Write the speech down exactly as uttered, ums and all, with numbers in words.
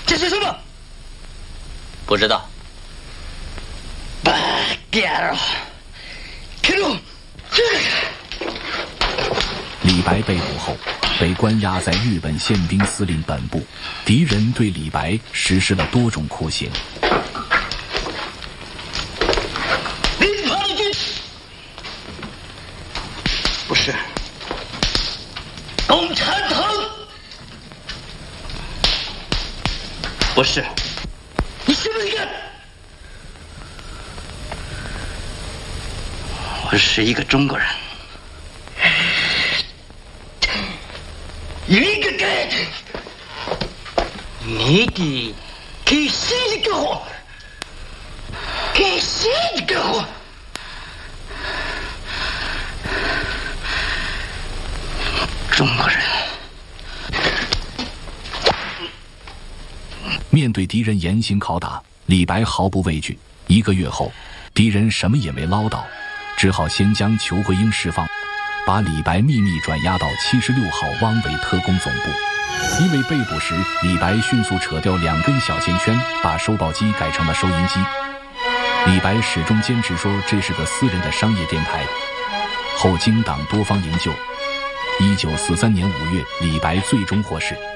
这是什么？ 不知道。 巴嘎！开路！ 李白被捕后，被关押在日本宪兵司令本部。敌人对李白实施了多种酷刑。 林叛军不是共产党，不是。你是不是一个？我是一个中国人。一个给你的给谁的个活？给谁的个活？中国人。 面对敌人严刑拷打，李白毫不畏惧。一个月后，敌人什么也没捞到，只好先将裘惠英释放，把李白秘密转押到七十六号汪伪特工总部。因为被捕时，李白迅速扯掉两根小线圈，把收报机改成了收音机。李白始终坚持说这是个私人的商业电台。后经党多方营救，一九四三年五月，李白最终获释。